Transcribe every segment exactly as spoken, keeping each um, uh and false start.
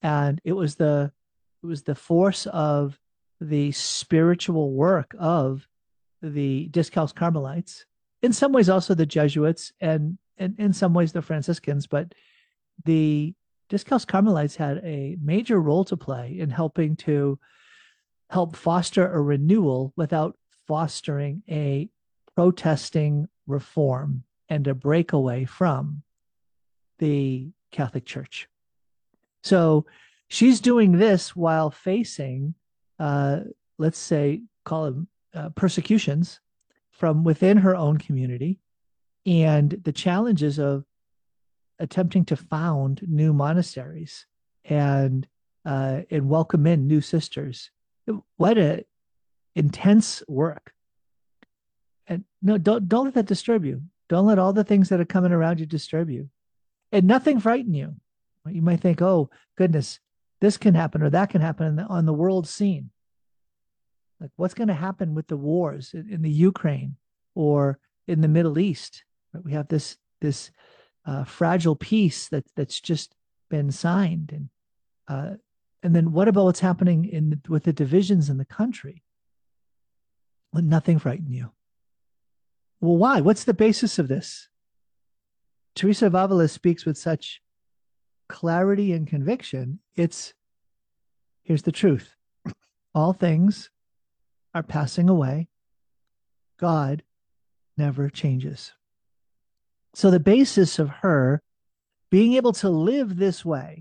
And it was the it was the force of the spiritual work of the Discalced Carmelites, in some ways also the Jesuits, and, and in some ways the Franciscans, but the Discalced Carmelites had a major role to play in helping to help foster a renewal without fostering a protesting reform and a breakaway from the Catholic Church. So she's doing this while facing, uh, let's say, call them uh, persecutions from within her own community and the challenges of attempting to found new monasteries and uh, and welcome in new sisters. What a intense work! And no, don't don't let that disturb you. Don't let all the things that are coming around you disturb you, and nothing frighten you. You might think, "Oh goodness, this can happen or that can happen on the world scene." Like, what's going to happen with the wars in, in the Ukraine or in the Middle East? Right? We have this this uh, fragile peace that that's just been signed, and uh, and then what about what's happening in the, with the divisions in the country? Let nothing frighten you. Well, why? What's the basis of this? Teresa of Avila speaks with such clarity and conviction. It's here's the truth: all things are passing away. God never changes. So the basis of her being able to live this way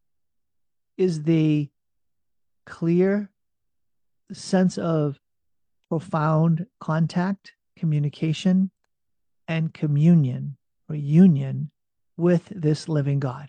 is the clear sense of profound contact, communication, and communion or union with this living God.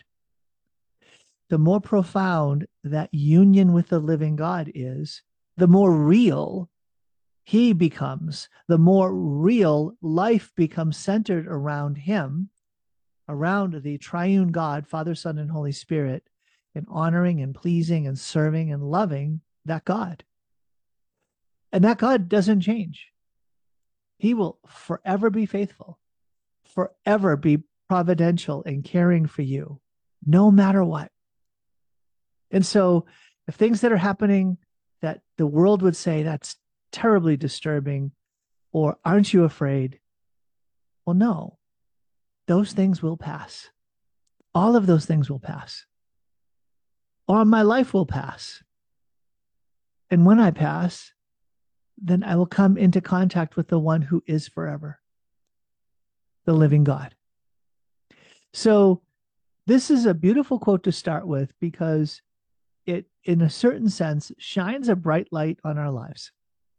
The more profound that union with the living God is, the more real he becomes, the more real life becomes centered around him, around the triune God, Father, Son, and Holy Spirit, and honoring and pleasing and serving and loving that God. And that God doesn't change. He will forever be faithful, forever be providential and caring for you, no matter what. And so if things that are happening that the world would say that's terribly disturbing, or aren't you afraid? Well, no, those things will pass. All of those things will pass. Or my life will pass. And when I pass, then I will come into contact with the one who is forever, the living God. So this is a beautiful quote to start with because it, in a certain sense, shines a bright light on our lives.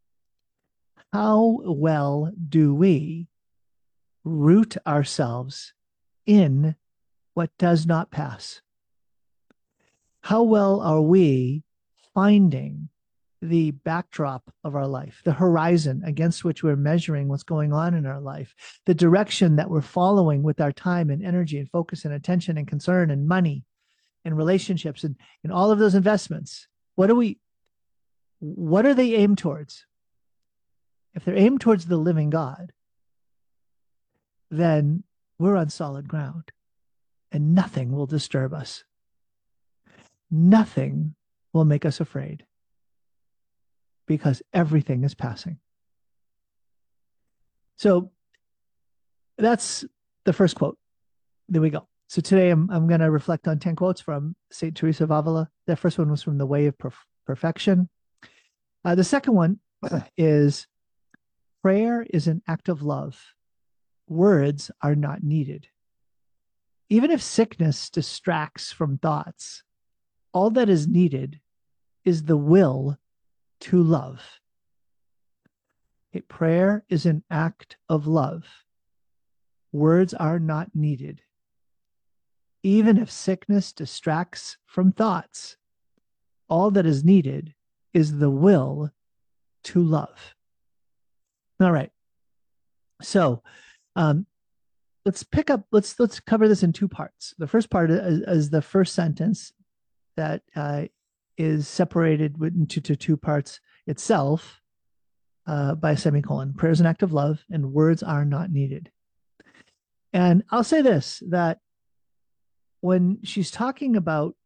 How well do we root ourselves in what does not pass? How well are we finding the backdrop of our life, the horizon against which we're measuring what's going on in our life, the direction that we're following with our time and energy and focus and attention and concern and money and relationships and, and all of those investments? What do we, what are they aimed towards? If they're aimed towards the living God, then we're on solid ground and nothing will disturb us. Nothing will make us afraid because everything is passing. So that's the first quote. There we go. So today I'm, I'm going to reflect on ten quotes from Saint Teresa of Avila. The first one was from The Way of Perf- Perfection. Uh, the second one is, prayer is an act of love. Words are not needed. Even if sickness distracts from thoughts, all that is needed is the will to love. Okay, prayer is an act of love. Words are not needed. Even if sickness distracts from thoughts, all that is needed is the will to love. All right. So um, let's pick up, let's let's cover this in two parts. The first part is, is the first sentence that uh, is separated into two, two parts itself uh, by a semicolon. Prayer is an act of love and words are not needed. And I'll say this, that when she's talking about